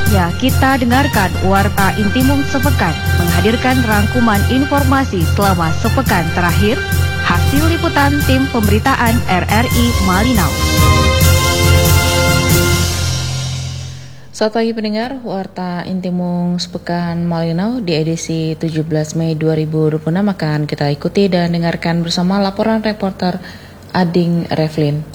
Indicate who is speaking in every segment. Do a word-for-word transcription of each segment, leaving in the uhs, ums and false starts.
Speaker 1: Saatnya kita dengarkan Warta Intimum Sepekan, menghadirkan rangkuman informasi selama sepekan terakhir, hasil liputan tim pemberitaan R R I Malinau.
Speaker 2: Selamat pagi pendengar, Warta Intimum Sepekan Malinau di edisi tujuh belas Mei dua ribu dua puluh enam akan kita ikuti dan dengarkan bersama laporan reporter Ading Revlin.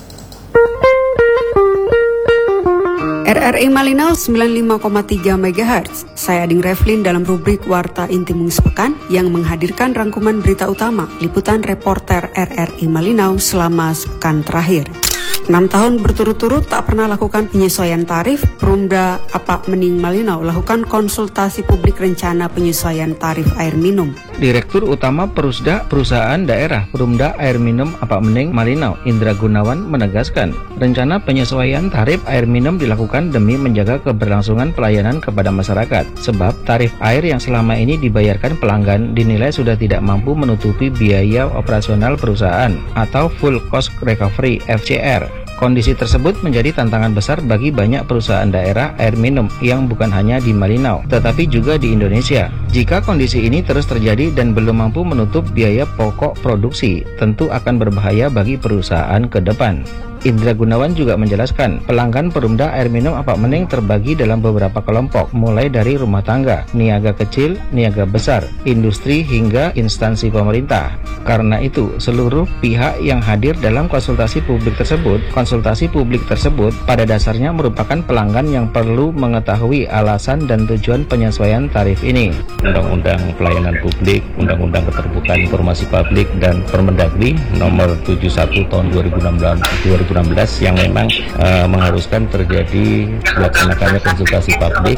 Speaker 3: R R I Malinau sembilan puluh lima koma tiga megahertz. Saya Ading Revlin dalam rubrik Warta Intimum Sepekan yang menghadirkan rangkuman berita utama liputan reporter R R I Malinau selama sepekan terakhir. enam tahun berturut-turut tak pernah lakukan penyesuaian tarif, Perumda Apa Mening Malinau lakukan konsultasi publik rencana penyesuaian tarif air minum.
Speaker 4: Direktur Utama Perusda Perusahaan Daerah Perumda Air Minum Apa Mening Malinau, Indra Gunawan menegaskan, rencana penyesuaian tarif air minum dilakukan demi menjaga keberlangsungan pelayanan kepada masyarakat. Sebab tarif air yang selama ini dibayarkan pelanggan dinilai sudah tidak mampu menutupi biaya operasional perusahaan atau full cost recovery F C R. Kondisi tersebut menjadi tantangan besar bagi banyak perusahaan daerah air minum yang bukan hanya di Malinau, tetapi juga di Indonesia. Jika kondisi ini terus terjadi dan belum mampu menutup biaya pokok produksi, tentu akan berbahaya bagi perusahaan ke depan. Indra Gunawan juga menjelaskan, pelanggan Perumda Air Minum Apa Mening terbagi dalam beberapa kelompok, mulai dari rumah tangga, niaga kecil, niaga besar, industri hingga instansi pemerintah. Karena itu, seluruh pihak yang hadir dalam konsultasi publik tersebut, konsultasi publik tersebut pada dasarnya merupakan pelanggan yang perlu mengetahui alasan dan tujuan penyesuaian tarif ini.
Speaker 5: Undang-Undang Pelayanan Publik, Undang-Undang Keterbukaan Informasi Publik, dan Permendagri nomor tujuh puluh satu tahun dua ribu enam belas yang memang uh, mengharuskan terjadi dilaksanakannya konsultasi publik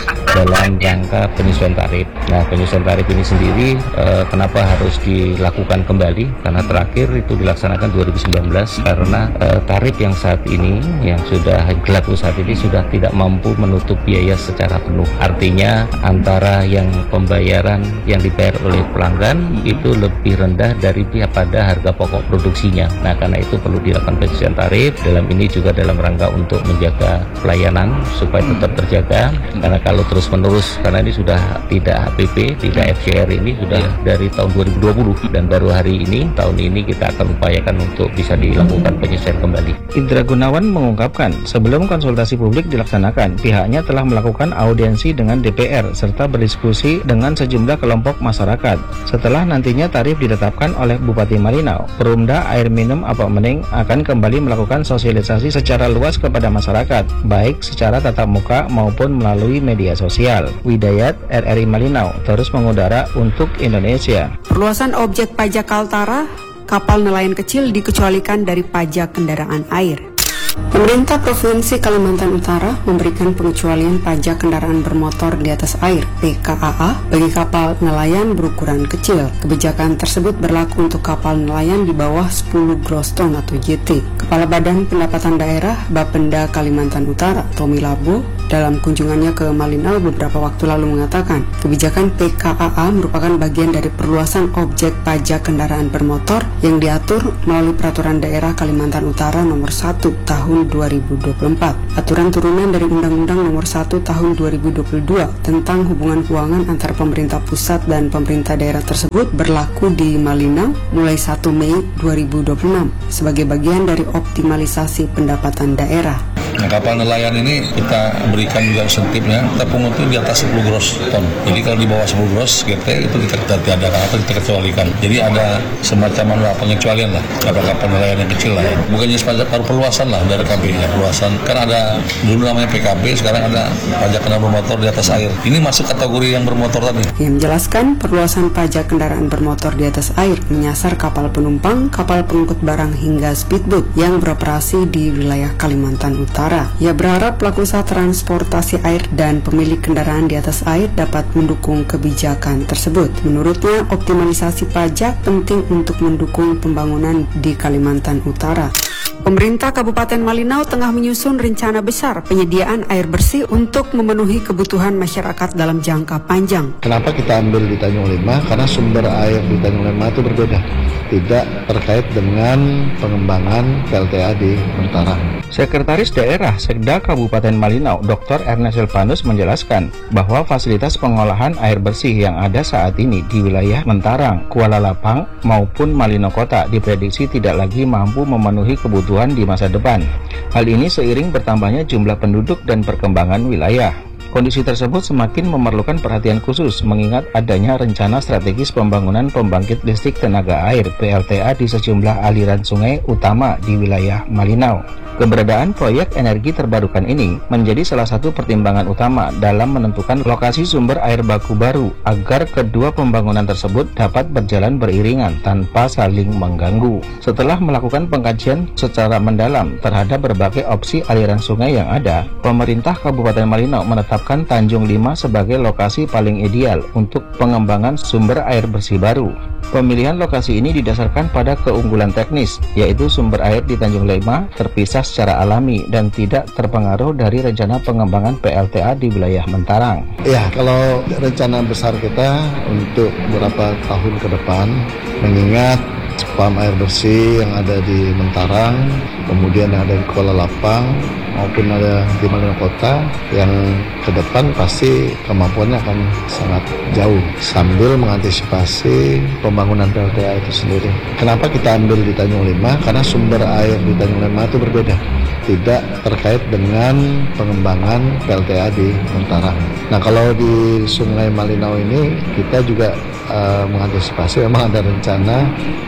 Speaker 5: dalam rangka penyesuaian tarif. Nah, penyesuaian tarif ini sendiri uh, kenapa harus dilakukan kembali? Karena terakhir itu dilaksanakan dua ribu sembilan belas karena uh, tarif yang saat ini yang sudah berlaku saat ini sudah tidak mampu menutup biaya secara penuh. Artinya antara yang pembayaran yang dibayar oleh pelanggan itu lebih rendah dari pada harga pokok produksinya. Nah, karena itu perlu dilakukan penyesuaian tarif. Dalam ini juga dalam rangka untuk menjaga pelayanan supaya tetap terjaga, karena kalau terus menerus, karena ini sudah tidak H P P, tidak F C R, ini sudah yeah. dari tahun dua ribu dua puluh dan baru hari ini tahun ini kita akan upayakan untuk bisa dilakukan penyesuaian kembali.
Speaker 4: Indra Gunawan mengungkapkan, sebelum konsultasi publik dilaksanakan, pihaknya telah melakukan audiensi dengan D P R serta berdiskusi dengan sejumlah kelompok masyarakat. Setelah nantinya tarif ditetapkan oleh Bupati Malinau, Perumda Air Minum Apa Mening akan kembali melakukan sosialisasi secara luas kepada masyarakat, baik secara tatap muka maupun melalui media sosial. Widayat R R I Malinau terus mengudara untuk Indonesia.
Speaker 3: Perluasan objek pajak Kaltara, kapal nelayan kecil dikecualikan dari pajak kendaraan air. Pemerintah Provinsi Kalimantan Utara memberikan pengecualian pajak kendaraan bermotor di atas air P K A A bagi kapal nelayan berukuran kecil. Kebijakan tersebut berlaku untuk kapal nelayan di bawah sepuluh gross ton atau J T. Kepala Badan Pendapatan Daerah Bapenda Kalimantan Utara, Tommy Labo, dalam kunjungannya ke Malinau beberapa waktu lalu mengatakan, kebijakan P K A A merupakan bagian dari perluasan objek pajak kendaraan bermotor yang diatur melalui Peraturan Daerah Kalimantan Utara nomor satu tahun dua ribu dua puluh empat. Aturan turunan dari Undang-Undang nomor satu tahun dua ribu dua puluh dua tentang hubungan keuangan antara pemerintah pusat dan pemerintah daerah tersebut berlaku di Malinau mulai satu Mei dua ribu dua puluh enam sebagai bagian dari optimalisasi pendapatan daerah.
Speaker 6: Nah, kapal nelayan ini kita berikan juga insentifnya, kita pungutin di atas sepuluh gross ton. Jadi kalau di bawah sepuluh gross G T itu kita tiadakan atau kita kecualikan. Jadi ada semacam lah pengecualian lah kapal-kapal nelayan yang kecil lah. Ya. Bukannya sepajak perluasan lah dari K B nya perluasan. Kan ada dulu namanya P K B, sekarang ada pajak kendaraan bermotor di atas air. Ini masuk kategori yang bermotor tadi.
Speaker 3: Yang menjelaskan perluasan pajak kendaraan bermotor di atas air menyasar kapal penumpang, kapal pengangkut barang hingga speedboat yang beroperasi di wilayah Kalimantan Utara. Ia berharap pelaku usaha transportasi air dan pemilik kendaraan di atas air dapat mendukung kebijakan tersebut. Menurutnya, optimalisasi pajak penting untuk mendukung pembangunan di Kalimantan Utara. Pemerintah Kabupaten Malinau tengah menyusun rencana besar penyediaan air bersih untuk memenuhi kebutuhan masyarakat dalam jangka panjang.
Speaker 7: Kenapa kita ambil di Tanjung Lima? Karena sumber air di Tanjung Lima itu berbeda. tidak terkait dengan pengembangan P L T A di Mentarang.
Speaker 4: Sekretaris Daerah Sekda Kabupaten Malinau, Doktor Ernest Silvanus menjelaskan bahwa fasilitas pengolahan air bersih yang ada saat ini di wilayah Mentarang, Kuala Lapang maupun Malinau Kota diprediksi tidak lagi mampu memenuhi kebutuhan di masa depan. Hal ini seiring bertambahnya jumlah penduduk dan perkembangan wilayah. Kondisi tersebut semakin memerlukan perhatian khusus mengingat adanya rencana strategis pembangunan pembangkit listrik tenaga air P L T A di sejumlah aliran sungai utama di wilayah Malinau. Keberadaan proyek energi terbarukan ini menjadi salah satu pertimbangan utama dalam menentukan lokasi sumber air baku baru agar kedua pembangunan tersebut dapat berjalan beriringan tanpa saling mengganggu. Setelah melakukan pengkajian secara mendalam terhadap berbagai opsi aliran sungai yang ada, pemerintah Kabupaten Malinau menetapkan Tanjung Lima sebagai lokasi paling ideal untuk pengembangan sumber air bersih baru. Pemilihan lokasi ini didasarkan pada keunggulan teknis, yaitu sumber air di Tanjung Lima terpisah secara alami dan tidak terpengaruh dari rencana pengembangan P L T A di wilayah Mentarang.
Speaker 7: Ya, kalau rencana besar kita untuk beberapa tahun ke depan, mengingat spam air bersih yang ada di Mentarang, kemudian yang ada di Kuala Lapang, maupun ada di Malinau Kota, yang ke depan pasti kemampuannya akan sangat jauh sambil mengantisipasi pembangunan P L T A itu sendiri. Kenapa kita ambil di Tanjung Lima? Karena sumber air di Tanjung Lima itu berbeda, tidak terkait dengan pengembangan P L T A di Mentarang. Nah, kalau di Sungai Malinau ini kita juga uh, mengantisipasi, memang ada rencana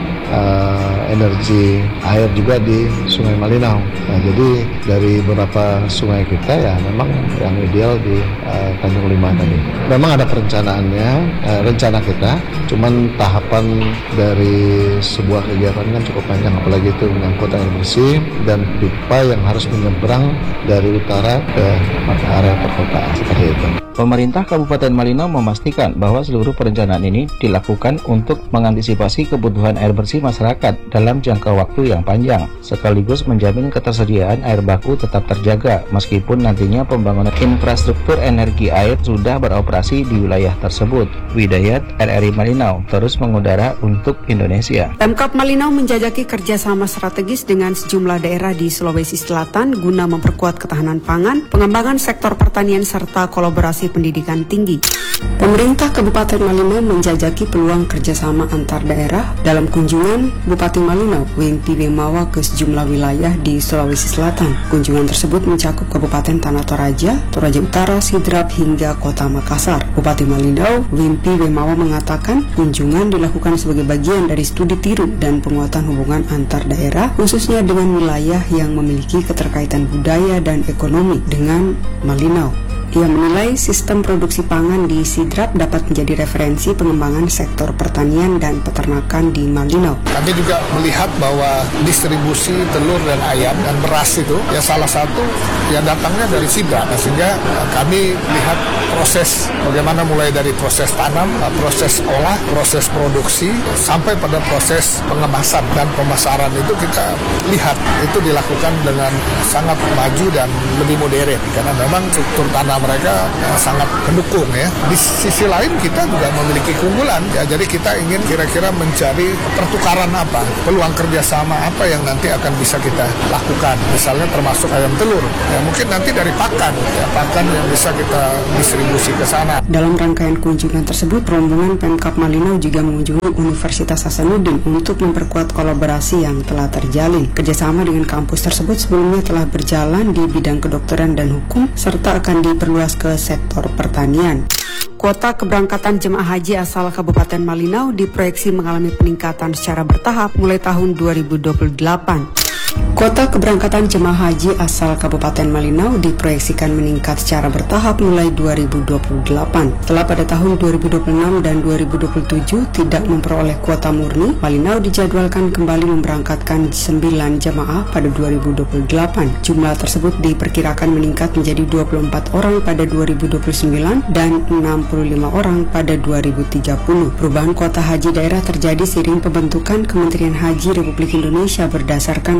Speaker 7: Uh, energi air juga di Sungai Malinau. Nah, jadi dari beberapa sungai kita ya memang yang ideal di uh, Tanjung Lima tadi. Memang ada perencanaannya, uh, rencana kita, cuman tahapan dari sebuah kegiatan kan cukup panjang, apalagi itu menyangkut air bersih dan pipa yang harus menyeberang dari utara ke area perkotaan seperti itu.
Speaker 4: Pemerintah Kabupaten Malinau memastikan bahwa seluruh perencanaan ini dilakukan untuk mengantisipasi kebutuhan air bersih masyarakat dalam jangka waktu yang panjang, sekaligus menjamin ketersediaan air baku tetap terjaga meskipun nantinya pembangunan infrastruktur energi air sudah beroperasi di wilayah tersebut. Widayat, R R I Malinau, terus mengudara untuk Indonesia.
Speaker 3: Pemkab Malinau menjajaki kerjasama strategis dengan sejumlah daerah di Sulawesi Selatan guna memperkuat ketahanan pangan, pengembangan sektor pertanian, serta kolaborasi pendidikan tinggi. Pemerintah Kabupaten Malinau menjajaki peluang kerjasama antar daerah dalam kunjungan Bupati Malinau Wimpi Wemawa ke sejumlah wilayah di Sulawesi Selatan. Kunjungan tersebut mencakup Kabupaten Tanah Toraja, Toraja Utara, Sidrap, hingga Kota Makassar. Bupati Malinau Wimpi Wemawa mengatakan kunjungan dilakukan sebagai bagian dari studi tiru dan penguatan hubungan antar daerah, khususnya dengan wilayah yang memiliki keterkaitan budaya dan ekonomi dengan Malinau. Ia menilai sistem produksi pangan di Sidrap dapat menjadi referensi pengembangan sektor pertanian dan peternakan di Malinau.
Speaker 8: Kami juga melihat bahwa distribusi telur dan ayam dan beras itu ya salah satu yang datangnya dari Sidrap. Nah, sehingga kami lihat proses bagaimana mulai dari proses tanam, proses olah, proses produksi sampai pada proses pengemasan dan pemasaran itu kita lihat itu dilakukan dengan sangat maju dan lebih modern karena memang struktur tanam mereka ya, sangat mendukung ya. Di sisi lain kita juga memiliki keunggulan ya, jadi kita ingin kira-kira mencari pertukaran apa, peluang kerjasama apa yang nanti akan bisa kita lakukan, misalnya termasuk ayam telur ya, mungkin nanti dari pakan ya, pakan yang bisa kita distribusi ke sana.
Speaker 3: Dalam rangkaian kunjungan tersebut, rombongan Pemkab Malinau juga mengunjungi Universitas Hasanuddin untuk memperkuat kolaborasi yang telah terjalin. Kerjasama dengan kampus tersebut sebelumnya telah berjalan di bidang kedokteran dan hukum serta akan diperluas ke sektor pertanian. Kuota keberangkatan jemaah haji asal Kabupaten Malinau diproyeksi mengalami peningkatan secara bertahap mulai tahun dua ribu dua puluh delapan. Kuota keberangkatan jemaah haji asal Kabupaten Malinau diproyeksikan meningkat secara bertahap mulai dua ribu dua puluh delapan. Setelah pada tahun dua ribu dua puluh enam dan dua ribu dua puluh tujuh tidak memperoleh kuota murni, Malinau dijadwalkan kembali memberangkatkan sembilan jemaah pada dua ribu dua puluh delapan. Jumlah tersebut diperkirakan meningkat menjadi dua puluh empat orang pada dua ribu dua puluh sembilan dan enam puluh lima orang pada dua ribu tiga puluh. Perubahan kuota haji daerah terjadi seiring pembentukan Kementerian Haji Republik Indonesia berdasarkan keputusan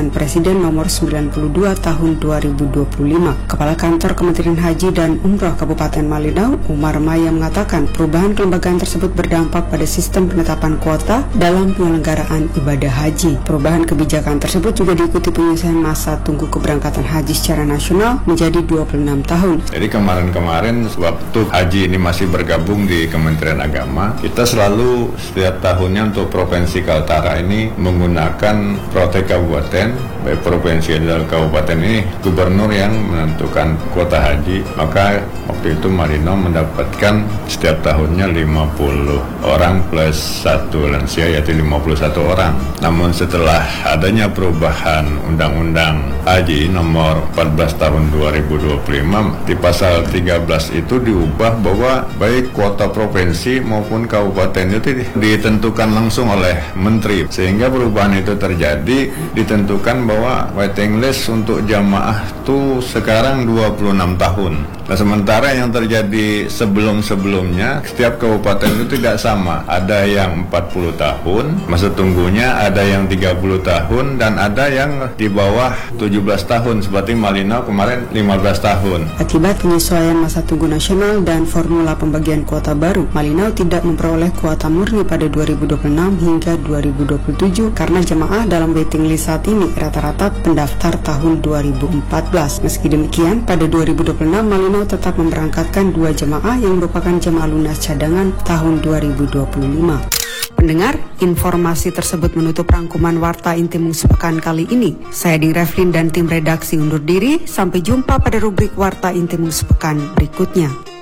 Speaker 3: Peraturan Presiden Nomor sembilan puluh dua Tahun dua ribu dua puluh lima. Kepala Kantor Kementerian Haji dan Umroh Kabupaten Malinau, Umar Maya, mengatakan perubahan kelembagaan tersebut berdampak pada sistem penetapan kuota dalam penyelenggaraan ibadah haji. Perubahan kebijakan tersebut juga diikuti penyelesaian masa tunggu keberangkatan haji secara nasional menjadi dua puluh enam tahun.
Speaker 9: Jadi kemarin-kemarin waktu haji ini masih bergabung di Kementerian Agama, kita selalu setiap tahunnya untuk Provinsi Kaltara ini menggunakan Protek Kabupaten, baik provinsi dan kabupaten ini gubernur yang menentukan kuota haji. Maka waktu itu Malinau mendapatkan setiap tahunnya lima puluh orang plus satu lansia, yaitu lima puluh satu orang. Namun setelah adanya perubahan Undang-Undang Haji Nomor empat belas Tahun dua ribu dua puluh lima, di pasal tiga belas itu diubah bahwa baik kuota provinsi maupun kabupaten itu ditentukan langsung oleh menteri, sehingga perubahan itu terjadi, ditentukan bahwa waiting list untuk jamaah itu sekarang dua puluh enam tahun. Nah, sementara yang terjadi sebelum-sebelumnya setiap kabupaten itu tidak sama. Ada yang empat puluh tahun masa tunggunya, ada yang tiga puluh tahun, dan ada yang di bawah tujuh belas tahun seperti Malinau kemarin lima belas tahun.
Speaker 3: Akibat penyesuaian masa tunggu nasional dan formula pembagian kuota baru, Malinau tidak memperoleh kuota murni pada dua ribu dua puluh enam hingga dua ribu dua puluh tujuh karena jemaah dalam waiting list saat ini rata-rata pendaftar tahun dua ribu empat belas. Meski demikian, pada dua ribu dua puluh enam Malinau tetap memberangkatkan dua jemaah yang merupakan jemaah lunas cadangan tahun dua ribu dua puluh lima. Pendengar, informasi tersebut menutup rangkuman Warta Intimung sepekan kali ini. Saya Ding Revlin dan tim redaksi undur diri. Sampai jumpa pada rubrik Warta Intimung sepekan berikutnya.